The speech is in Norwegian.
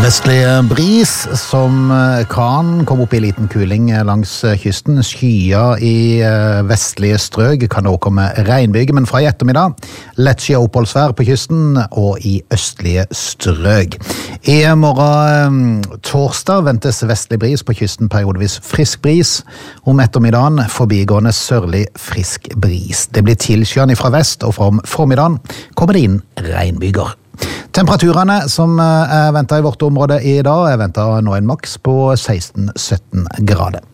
Vestlig bris som kan komme opp i liten kuling langs kysten. Skyer i vestlige strøk kan også komme regnbyger, men fra i ettermiddag lettskyet oppholdsvær på kysten og i østlige strøk. I morgen torsdag ventes vestlig bris på kysten, periodevis frisk bris. Om ettermiddagen forbigående sørlig frisk bris. Det blir tilskyende fra vest, og fra om formiddagen kommer det inn regnbyger. Temperaturene som ventet i vårt område i dag ventet nå en maks på 16-17 grader.